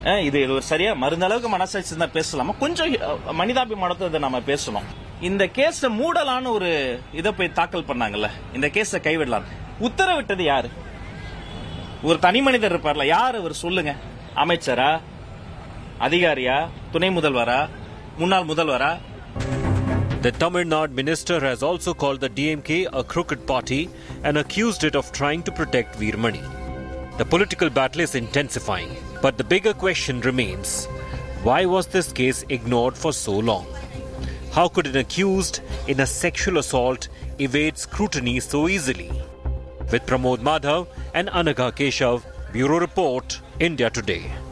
இது ஒரு சரியா மருந்தளவுக்கு மனசாட்சி தான் பேசலாமா? கொஞ்சம் மனிதாபிமானத்தை நம்ம பேசணும். இந்த கேஸ மூடலான்னு ஒரு இதை போய் தாக்கல் பண்ணாங்கல்ல, இந்த கேஸ கைவிடலாம். உத்தரவிட்டது யாரு? ஒரு தனி மனிதர் இருப்பார்ல, யார் அவர் சொல்லுங்க? அமைச்சரா, அதிகாரியா, துணை முதல்வரா, முன்னாள் முதல்வரா? The Tamil Nadu minister has also called the DMK a crooked party and accused it of trying to protect Veermani. The political battle is intensifying, but the bigger question remains: why was this case ignored for so long? How could an accused in a sexual assault evade scrutiny so easily? With Pramod Madhav and Anagha Keshav, Bureau Report, India Today.